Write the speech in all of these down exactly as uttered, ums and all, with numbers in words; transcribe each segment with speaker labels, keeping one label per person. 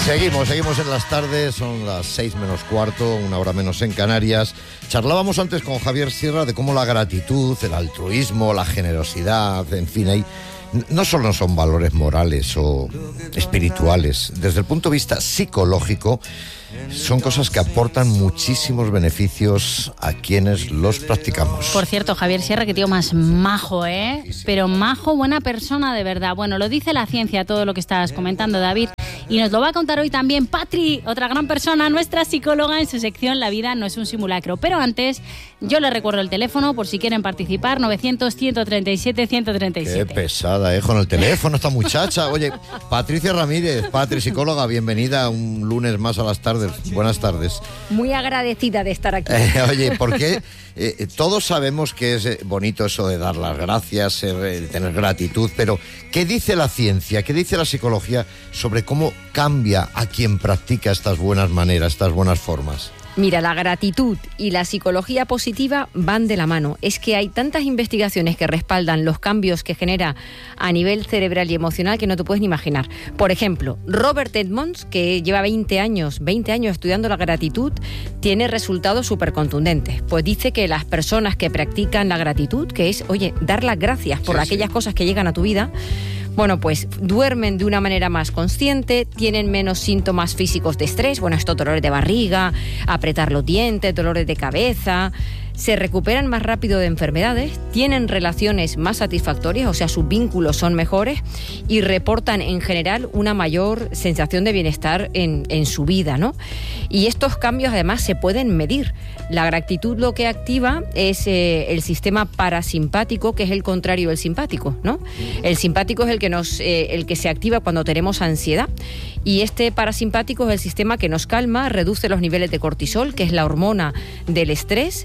Speaker 1: Seguimos, seguimos en las tardes, son las seis menos cuarto, una hora menos en Canarias. Charlábamos antes con Javier Sierra de cómo la gratitud, el altruismo, la generosidad, en fin, hay, no solo son valores morales o espirituales, desde el punto de vista psicológico, son cosas que aportan muchísimos beneficios a quienes los practicamos.
Speaker 2: Por cierto, Javier Sierra, que tío más majo, ¿eh? Sí, sí. Pero majo, buena persona de verdad. Bueno, lo dice la ciencia, todo lo que estás comentando, David. Y nos lo va a contar hoy también Patri, otra gran persona, nuestra psicóloga, en su sección La vida no es un simulacro. Pero antes, yo les recuerdo el teléfono por si quieren participar, novecientos, ciento treinta y siete, ciento treinta y siete.
Speaker 1: Qué pesada, ¿eh? Con el teléfono esta muchacha. Oye, Patricia Ramírez, Patri, psicóloga, bienvenida un lunes más a las tardes. Buenas tardes.
Speaker 3: Muy agradecida de estar aquí.
Speaker 1: Eh, oye, ¿por qué? Eh, todos sabemos que es bonito eso de dar las gracias, eh, tener gratitud, pero ¿qué dice la ciencia, qué dice la psicología sobre cómo cambia a quien practica estas buenas maneras, estas buenas formas?
Speaker 3: Mira, la gratitud y la psicología positiva van de la mano. Es que hay tantas investigaciones que respaldan los cambios que genera a nivel cerebral y emocional que no te puedes ni imaginar. Por ejemplo, Robert Edmonds, que lleva veinte años, veinte años estudiando la gratitud, tiene resultados súper contundentes. Pues dice que las personas que practican la gratitud, que es, oye, dar las gracias por sí, aquellas sí. cosas que llegan a tu vida, bueno, pues duermen de una manera más consciente, tienen menos síntomas físicos de estrés, bueno, estos dolores de barriga, apretar los dientes, dolores de cabeza, se recuperan más rápido de enfermedades, tienen relaciones más satisfactorias, o sea, sus vínculos son mejores y reportan en general una mayor sensación de bienestar en, en su vida, ¿no? Y estos cambios además se pueden medir. La gratitud lo que activa es eh, el sistema parasimpático, que es el contrario del simpático, ¿no? El simpático es el que nos, eh, el que se activa cuando tenemos ansiedad, y este parasimpático es el sistema que nos calma, reduce los niveles de cortisol, que es la hormona del estrés,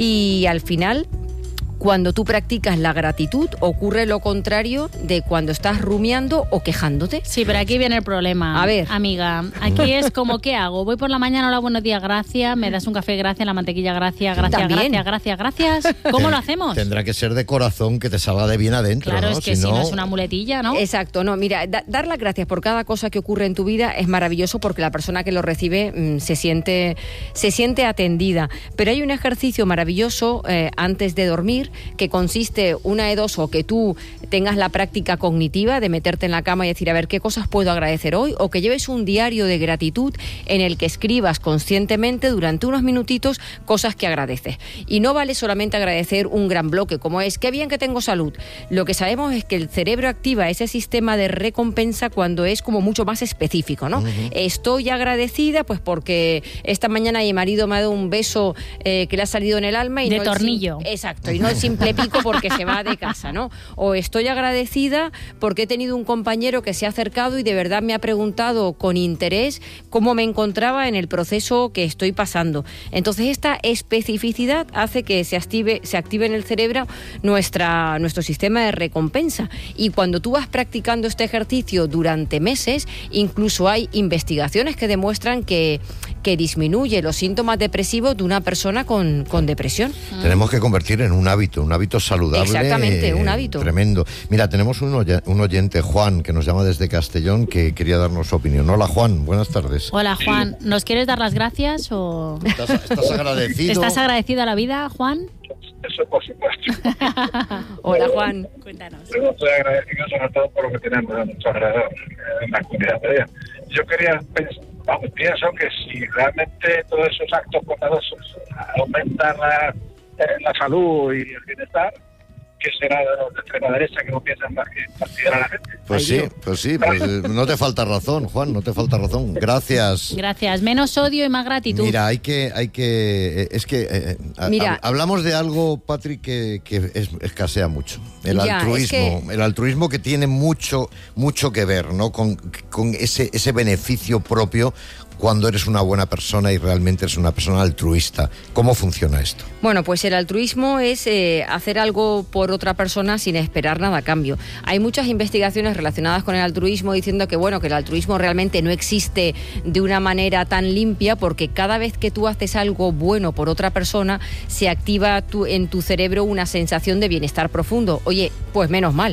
Speaker 3: y al final, cuando tú practicas la gratitud, ocurre lo contrario de cuando estás rumiando o quejándote.
Speaker 2: Sí, pero aquí viene el problema.
Speaker 3: A ver.
Speaker 2: Amiga, aquí es como, ¿qué hago? Voy por la mañana, hola, buenos días, gracias, me das un café, gracias, la mantequilla, gracias, gracias,
Speaker 3: ¿También?
Speaker 2: gracias, gracias, gracias. ¿Cómo lo hacemos?
Speaker 1: Tendrá que ser de corazón, que te salga de bien adentro,
Speaker 2: Claro,
Speaker 1: ¿no?
Speaker 2: es que si no... si no es una muletilla, ¿no?
Speaker 3: Exacto, no, mira, da, dar las gracias por cada cosa que ocurre en tu vida es maravilloso porque la persona que lo recibe mmm, se siente se siente atendida. Pero hay un ejercicio maravilloso eh, antes de dormir que consiste una de dos, o que tú tengas la práctica cognitiva de meterte en la cama y decir, a ver, ¿qué cosas puedo agradecer hoy? O que lleves un diario de gratitud en el que escribas conscientemente durante unos minutitos cosas que agradeces. Y no vale solamente agradecer un gran bloque, como es, qué bien que tengo salud. Lo que sabemos es que el cerebro activa ese sistema de recompensa cuando es como mucho más específico, ¿no? Uh-huh. Estoy agradecida pues porque esta mañana mi marido me ha dado un beso eh, que le ha salido en el alma. Y
Speaker 2: de
Speaker 3: no
Speaker 2: tornillo.
Speaker 3: El sim- Exacto, y no el simple pico porque que se va de casa, ¿no? O estoy agradecida porque he tenido un compañero que se ha acercado y de verdad me ha preguntado con interés cómo me encontraba en el proceso que estoy pasando. Entonces, esta especificidad hace que se active, se active en el cerebro nuestra, nuestro sistema de recompensa. Y cuando tú vas practicando este ejercicio durante meses, incluso hay investigaciones que demuestran que, que disminuye los síntomas depresivos de una persona con, con depresión.
Speaker 1: Tenemos que convertir en un hábito, un hábito saludable.
Speaker 3: Exactamente, un hábito.
Speaker 1: Tremendo. Mira, tenemos un, oy- un oyente, Juan, que nos llama desde Castellón, que quería darnos su opinión. Hola, Juan, buenas tardes.
Speaker 2: Hola, Juan. ¿Nos quieres dar las gracias o...?
Speaker 1: ¿Estás, estás agradecido?
Speaker 2: ¿Estás agradecido a la vida, Juan?
Speaker 4: Eso por supuesto.
Speaker 3: Hola, Juan.
Speaker 2: Cuéntanos.
Speaker 4: Yo estoy agradecido sobre todo por lo que tenemos a nuestro alrededor, en la comunidad de ella. Yo quería pensar, vamos, pienso que si realmente todos esos actos bondadosos aumentan la, eh, la salud y el bienestar, ¿qué será de los de extrema derecha que no piensan más que fastidiar a la gente?
Speaker 1: Pues sí, pues sí, pues no te falta razón, Juan, no te falta razón. Gracias.
Speaker 2: Gracias. Menos odio y más gratitud.
Speaker 1: Mira, hay que, hay que, es que eh,
Speaker 3: Mira.
Speaker 1: ha, hablamos de algo, Patrick, que, que es, escasea mucho. El
Speaker 3: Ya,
Speaker 1: altruismo,
Speaker 3: es que...
Speaker 1: el altruismo que tiene mucho, mucho que ver, ¿no? Con, con ese, ese beneficio propio cuando eres una buena persona y realmente eres una persona altruista. ¿Cómo funciona esto?
Speaker 3: Bueno, pues el altruismo es eh, hacer algo por otra persona sin esperar nada a cambio. Hay muchas investigaciones relacionadas con el altruismo diciendo que, bueno, que el altruismo realmente no existe de una manera tan limpia porque cada vez que tú haces algo bueno por otra persona se activa tu, en tu cerebro una sensación de bienestar profundo. Oye, pues menos mal.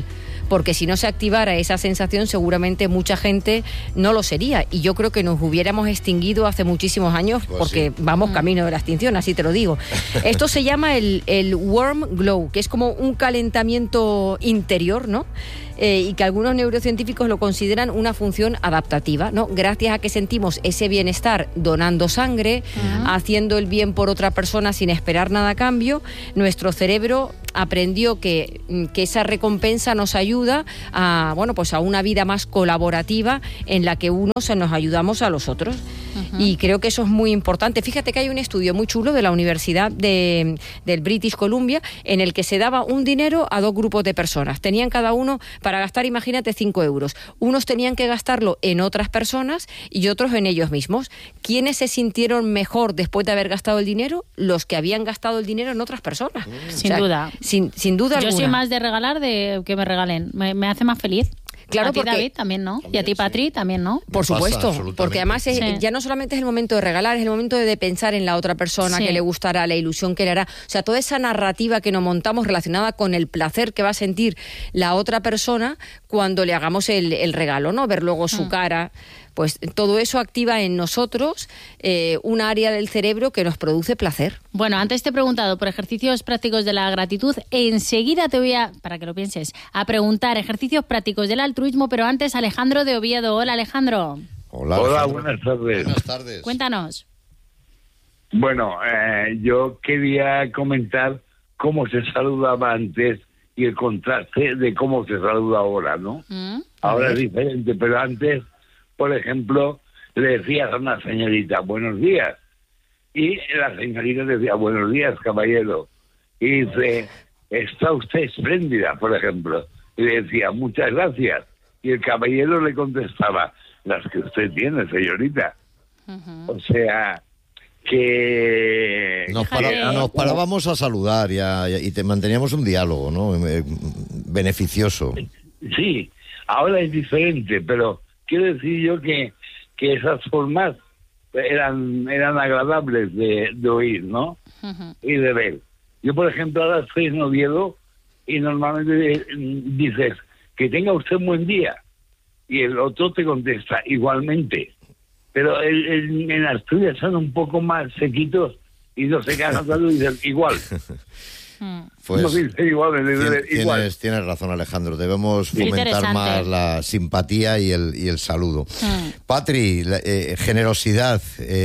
Speaker 3: porque si no se activara esa sensación seguramente mucha gente no lo sería, y yo creo que nos hubiéramos extinguido hace muchísimos años, pues porque sí. vamos camino de la extinción, así te lo digo. Esto se llama el, el warm glow, que es como un calentamiento interior, ¿no? Eh, y que algunos neurocientíficos lo consideran una función adaptativa, ¿no? Gracias a que sentimos ese bienestar donando sangre, uh-huh. haciendo el bien por otra persona sin esperar nada a cambio, nuestro cerebro aprendió que, que esa recompensa nos ayuda a, bueno, pues a una vida más colaborativa en la que unos se nos ayudamos a los otros. Uh-huh. Y creo que eso es muy importante. Fíjate que hay un estudio muy chulo de la Universidad de, del British Columbia en el que se daba un dinero a dos grupos de personas. Tenían cada uno para gastar, imagínate, cinco euros. Unos tenían que gastarlo en otras personas y otros en ellos mismos. ¿Quiénes se sintieron mejor después de haber gastado el dinero? Los que habían gastado el dinero en otras personas.
Speaker 2: Sin
Speaker 3: o sea,
Speaker 2: duda.
Speaker 3: Sin, sin duda
Speaker 2: Yo
Speaker 3: alguna.
Speaker 2: soy más de regalar de que me regalen. Me, me hace más feliz.
Speaker 3: Claro,
Speaker 2: a ti,
Speaker 3: porque
Speaker 2: David, también, ¿no?
Speaker 1: También,
Speaker 2: y a ti,
Speaker 1: sí.
Speaker 2: Patri, también, ¿no?
Speaker 3: Por
Speaker 1: Me pasa,
Speaker 3: supuesto, porque además es,
Speaker 2: Sí.
Speaker 3: ya no solamente es el momento de regalar, es el momento de, de pensar en la otra persona,
Speaker 2: Sí.
Speaker 3: que le gustará, la ilusión que le hará. O sea, toda esa narrativa que nos montamos relacionada con el placer que va a sentir la otra persona cuando le hagamos el, el regalo, ¿no? Ver luego su
Speaker 2: Mm.
Speaker 3: cara. Pues todo eso activa en nosotros eh, un área del cerebro que nos produce placer.
Speaker 2: Bueno, antes te he preguntado por ejercicios prácticos de la gratitud. Enseguida te voy a, para que lo pienses, a preguntar ejercicios prácticos del altruismo, pero antes Alejandro de Oviedo. Hola, Alejandro.
Speaker 1: Hola,
Speaker 5: Hola,
Speaker 1: Alejandro.
Speaker 5: buenas tardes.
Speaker 1: Buenas tardes.
Speaker 2: Cuéntanos.
Speaker 5: Bueno, eh, yo quería comentar cómo se saludaba antes y el contraste de cómo se saluda ahora, ¿no?
Speaker 2: ¿Mm?
Speaker 5: Ahora es diferente, pero antes, por ejemplo, le decías a una señorita, buenos días, y la señorita decía, buenos días, caballero, y dice, está usted espléndida, por ejemplo, y le decía, muchas gracias, y el caballero le contestaba, las que usted tiene, señorita.
Speaker 2: Uh-huh.
Speaker 5: O sea, que...
Speaker 1: Nos, para-
Speaker 2: Déjale-
Speaker 1: nos parábamos a saludar y, a- y te manteníamos un diálogo, ¿no? Eh, Beneficioso.
Speaker 5: Sí, ahora es diferente, pero quiero decir yo que, que esas formas eran eran agradables de, de oír, ¿no?
Speaker 2: Uh-huh.
Speaker 5: Y de ver. Yo, por ejemplo, ahora estoy en Oviedo y normalmente eh, dices que tenga usted un buen día y el otro te contesta igualmente. Pero el, el, en Asturias son un poco más sequitos y no se casan tanto y dicen igual.
Speaker 2: Mm.
Speaker 1: Pues
Speaker 5: no dicen igual,
Speaker 1: tien-
Speaker 5: igual.
Speaker 1: tienes, tienes razón, Alejandro. Debemos
Speaker 2: Muy
Speaker 1: fomentar
Speaker 2: interesante.
Speaker 1: más la simpatía y el, y el saludo.
Speaker 2: Mm.
Speaker 1: Patri, la- eh, generosidad.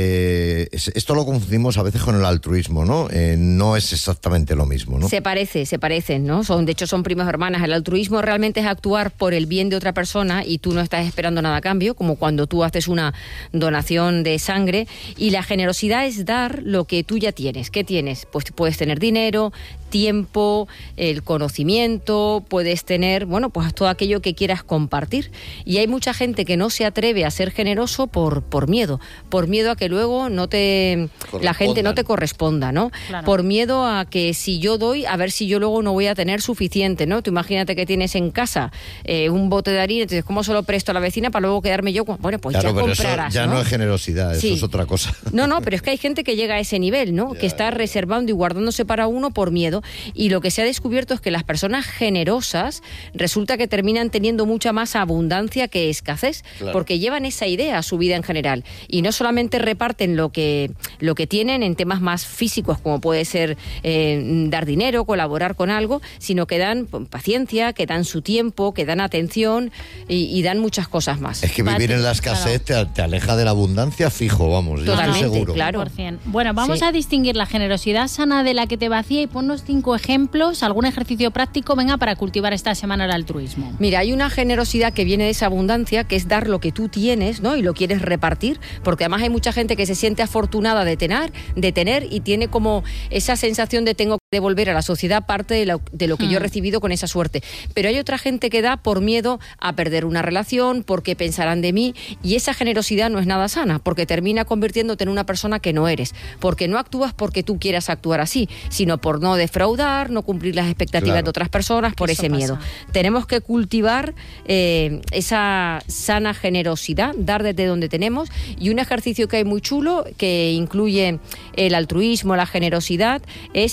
Speaker 1: eh, es- esto lo confundimos a veces con el altruismo, ¿no? Eh, no es exactamente lo mismo, ¿no?
Speaker 3: Se parece, se parecen, ¿no? Son, de hecho, son primas hermanas. El altruismo realmente es actuar por el bien de otra persona y tú no estás esperando nada a cambio, como cuando tú haces una donación de sangre. Y la generosidad es dar lo que tú ya tienes. ¿Qué tienes? Pues puedes tener dinero, tiempo, el conocimiento, puedes tener, bueno, pues todo aquello que quieras compartir. Y hay mucha gente que no se atreve a ser generoso por, por miedo, por miedo a que luego no te la gente no te corresponda, ¿no?
Speaker 2: Claro.
Speaker 3: Por miedo a que si yo doy, a ver si yo luego no voy a tener suficiente, ¿no? Tú imagínate que tienes en casa eh, un bote de harina, entonces ¿cómo se lo presto a la vecina para luego quedarme yo? con- Bueno, pues
Speaker 1: Claro,
Speaker 3: ya
Speaker 1: pero eso
Speaker 3: comprarás,
Speaker 1: ya no
Speaker 3: ¿no?
Speaker 1: es generosidad, eso
Speaker 3: Sí.
Speaker 1: es otra cosa.
Speaker 3: No, no, pero es que hay gente que llega a ese nivel, ¿no?
Speaker 1: Ya,
Speaker 3: que está
Speaker 1: ya.
Speaker 3: reservando y guardándose para uno por miedo. Y lo que se ha descubierto es que las personas generosas resulta que terminan teniendo mucha más abundancia que escasez,
Speaker 1: Claro.
Speaker 3: porque llevan esa idea a su vida en general. Y no solamente reparten lo que, lo que tienen en temas más físicos, como puede ser eh, dar dinero, colaborar con algo, sino que dan paciencia, que dan su tiempo, que dan atención y, y dan muchas cosas más.
Speaker 1: Es que vivir
Speaker 2: Patri,
Speaker 1: en la escasez te, te aleja de la abundancia fijo, vamos, yo estoy
Speaker 3: Totalmente,
Speaker 1: seguro.
Speaker 3: claro.
Speaker 2: cien por ciento. Bueno, vamos
Speaker 3: Sí.
Speaker 2: a distinguir la generosidad sana de la que te vacía y ponnos cinco ejemplos, algún ejercicio práctico, venga, para cultivar esta semana el altruismo.
Speaker 3: Mira, hay una generosidad que viene de esa abundancia, que es dar lo que tú tienes, ¿no? Y lo quieres repartir, porque además hay mucha gente que se siente afortunada de tener, de tener y tiene como esa sensación de tengo que devolver a la sociedad parte de lo, de lo que
Speaker 2: Hmm.
Speaker 3: yo he recibido con esa suerte. Pero hay otra gente que da por miedo a perder una relación, porque pensarán de mí, y esa generosidad no es nada sana, porque termina convirtiéndote en una persona que no eres, porque no actúas porque tú quieras actuar así, sino por no defraudar, no cumplir las expectativas
Speaker 1: Claro.
Speaker 3: de otras personas, por
Speaker 2: Eso
Speaker 3: ese
Speaker 2: pasa.
Speaker 3: miedo. Tenemos que cultivar eh, esa sana generosidad, dar desde donde tenemos, y un ejercicio que hay muy chulo, que incluye el altruismo, la generosidad, es escribir un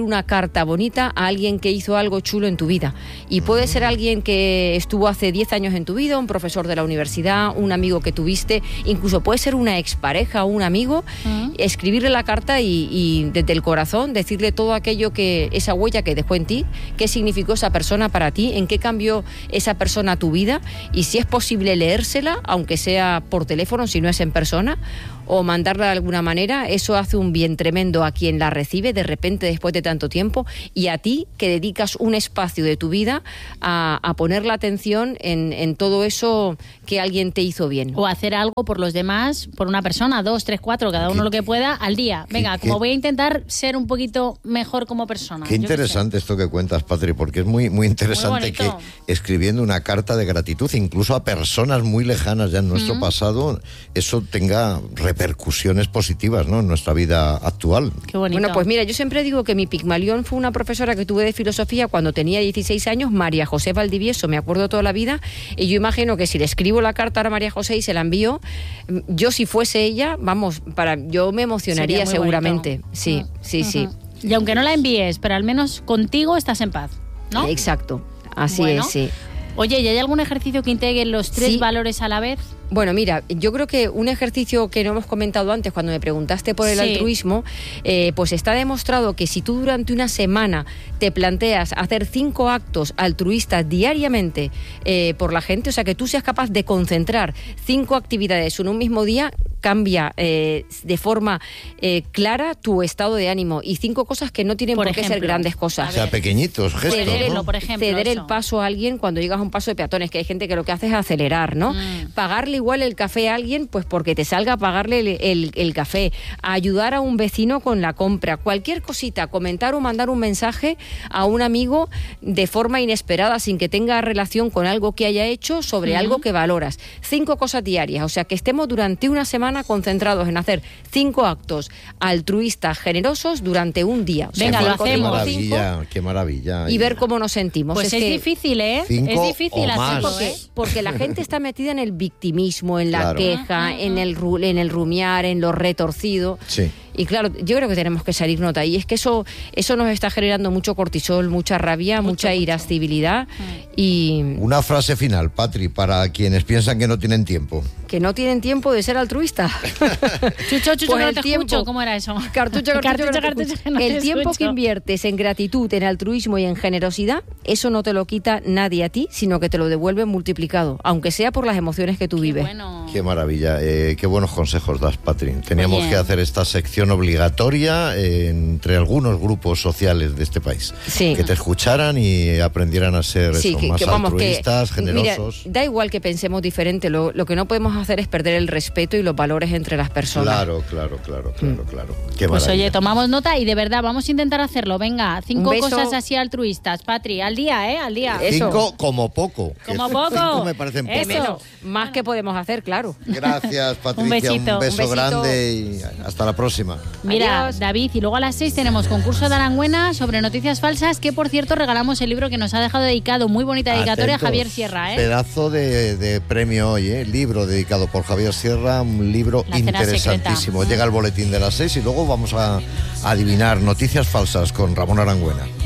Speaker 3: una carta bonita a alguien que hizo algo chulo en tu vida. Y puede ser alguien que estuvo hace diez años en tu vida, un profesor de la universidad, un amigo que tuviste, incluso puede ser una expareja o un amigo. Uh-huh. Escribirle la carta y, y desde el corazón decirle todo aquello que, esa huella que dejó en ti, qué significó esa persona para ti, en qué cambió esa persona tu vida, y si es posible leérsela, aunque sea por teléfono, si no es en persona, o mandarla de alguna manera. Eso hace un bien tremendo a quien la recibe de repente después de tanto tiempo, y a ti que dedicas un espacio de tu vida a, a poner la atención en, en todo eso que alguien te hizo bien.
Speaker 2: O hacer algo por los demás, por una persona, dos, tres, cuatro, cada uno lo que pueda al día. Venga,
Speaker 1: ¿Qué,
Speaker 2: como
Speaker 1: qué?
Speaker 2: voy a intentar ser un poquito mejor como persona.
Speaker 1: Qué interesante esto que cuentas, Patri, porque es muy, muy interesante
Speaker 2: muy
Speaker 1: que escribiendo una carta de gratitud, incluso a personas muy lejanas ya en nuestro mm. pasado, eso tenga repercusiones positivas, ¿no?, en nuestra vida actual.
Speaker 2: Qué bonito.
Speaker 3: Bueno, pues mira, yo siempre digo que mi Pigmalión fue una profesora que tuve de filosofía cuando tenía dieciséis años, María José Valdivieso, me acuerdo toda la vida, y yo imagino que si le escribo la carta a María José y se la envío, yo si fuese ella, vamos, para yo me emocionaría seguramente. Bonito. Sí, uh-huh. sí, uh-huh. sí.
Speaker 2: Y aunque no la envíes, pero al menos contigo estás en paz, ¿no?
Speaker 3: Exacto, así
Speaker 2: bueno.
Speaker 3: es, sí.
Speaker 2: Oye, ¿y hay algún ejercicio que integre los tres sí. valores a la vez?
Speaker 3: Bueno, mira, yo creo que un ejercicio que no hemos comentado antes cuando me preguntaste por el sí. altruismo, eh, pues está demostrado que si tú durante una semana te planteas hacer cinco actos altruistas diariamente eh, por la gente, o sea, que tú seas capaz de concentrar cinco actividades en un mismo día, cambia eh, de forma eh, clara tu estado de ánimo, y cinco cosas que no tienen por, por qué ser grandes cosas.
Speaker 1: O sea, pequeñitos gestos,
Speaker 3: ceder,
Speaker 1: ¿no?
Speaker 3: por ejemplo, ceder el paso a alguien cuando llegas a un paso de peatones, que hay gente que lo que hace es acelerar, ¿no? Mm. Pagarle igual el café a alguien, pues porque te salga a pagarle el, el, el café, a ayudar a un vecino con la compra, cualquier cosita, comentar o mandar un mensaje a un amigo de forma inesperada, sin que tenga relación con algo que haya hecho, sobre mm. algo que valoras. Cinco cosas diarias, o sea, que estemos durante una semana concentrados en hacer cinco actos altruistas generosos durante un día. O sea,
Speaker 2: venga, lo hacemos.
Speaker 1: Qué maravilla, qué maravilla.
Speaker 3: Y ver cómo nos sentimos.
Speaker 2: Pues
Speaker 3: es,
Speaker 2: es
Speaker 3: que
Speaker 2: difícil, ¿eh?
Speaker 1: Cinco
Speaker 2: es difícil hacerlo, ¿eh?
Speaker 3: Porque la gente está metida en el victimismo, en la
Speaker 1: claro.
Speaker 3: queja, uh-huh. en el en el rumiar, en lo retorcido.
Speaker 1: Sí.
Speaker 3: Y claro, yo creo que tenemos que salir nota. Y es que eso eso nos está generando mucho cortisol, mucha rabia, mucho, mucha irascibilidad. Mucho. Y
Speaker 1: una frase final, Patri, para quienes piensan que no tienen tiempo.
Speaker 3: Que no tienen tiempo de ser altruista.
Speaker 2: Chucho, chucho,
Speaker 3: pues
Speaker 2: que no
Speaker 3: el
Speaker 2: te
Speaker 3: tiempo,
Speaker 2: escucho. ¿Cómo era eso?
Speaker 3: Cartucho, cartucho,
Speaker 2: cartucho,
Speaker 3: que no
Speaker 2: cartucho, que no
Speaker 3: el
Speaker 2: te
Speaker 3: tiempo
Speaker 2: escucho.
Speaker 3: que inviertes en gratitud, en altruismo y en generosidad, eso no te lo quita nadie a ti, sino que te lo devuelve multiplicado, aunque sea por las emociones que tú
Speaker 2: Qué
Speaker 3: vives.
Speaker 2: Bueno.
Speaker 1: Qué maravilla. Eh, qué buenos consejos das, Patri. Teníamos Oye. que hacer esta sección obligatoria eh, entre algunos grupos sociales de este país.
Speaker 3: Sí.
Speaker 1: Que te escucharan y aprendieran a ser
Speaker 3: sí,
Speaker 1: eso,
Speaker 3: que,
Speaker 1: más
Speaker 3: que, vamos,
Speaker 1: altruistas,
Speaker 3: que,
Speaker 1: generosos.
Speaker 3: Mira, da igual que pensemos diferente, lo, lo que no podemos hacer es perder el respeto y los valores entre las personas.
Speaker 1: Claro, claro, claro, claro,
Speaker 3: Mm.
Speaker 1: claro. Qué
Speaker 2: pues
Speaker 1: maravilla.
Speaker 2: oye, tomamos nota y de verdad vamos a intentar hacerlo. Venga, cinco
Speaker 3: beso.
Speaker 2: cosas así altruistas, Patri, al día, ¿eh? Al día.
Speaker 3: Eso.
Speaker 1: Cinco como poco.
Speaker 2: Como
Speaker 1: Que
Speaker 2: poco.
Speaker 1: Cinco me parecen
Speaker 2: Eso.
Speaker 1: pocos.
Speaker 3: Menos, más que podemos hacer, claro.
Speaker 1: Gracias, Patricia.
Speaker 2: Un besito.
Speaker 1: Un beso
Speaker 3: Un besito.
Speaker 1: grande y hasta la próxima.
Speaker 2: Mira,
Speaker 3: Adiós.
Speaker 2: David, y luego a las seis tenemos concurso de Arangüena sobre noticias falsas, que por cierto regalamos el libro que nos ha dejado dedicado, muy bonita dedicatoria,
Speaker 1: Atentos.
Speaker 2: Javier Sierra, ¿eh?
Speaker 1: Pedazo de, de premio hoy, ¿eh? Libro dedicado por Javier Sierra, un libro
Speaker 2: La cena
Speaker 1: interesantísimo.
Speaker 2: secreta.
Speaker 1: Llega el boletín de las seis y luego vamos a adivinar noticias falsas con Ramón Arangüena.